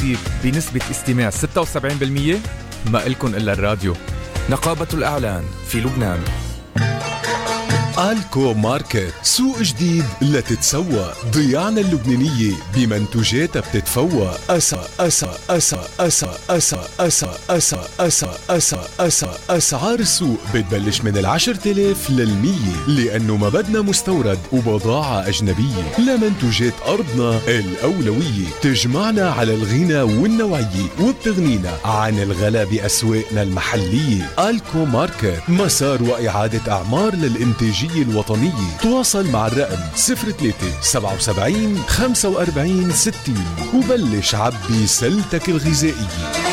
جديد بنسبة استماع 76%؟ ما إلكن إلا الراديو. نقابة الإعلان في لبنان. آلكو ماركت، سوق جديد لتتسوق. ضياعنا اللبنانية بمنتوجاتها بتتفوق. أسعار السوق بتبلش من 10,000 لل100، لأنه ما بدنا مستورد وبضاعة أجنبية. لمنتوجات أرضنا الأولوية، تجمعنا على الغنى والنوعية وبتغنينا عن الغلا بأسواقنا المحلية. آلكو ماركت، مسار وإعادة أعمار للإنتاجية الوطنية. تواصل مع الرقم 03 77 45 60 وبلش عبي سلتك الغذائية.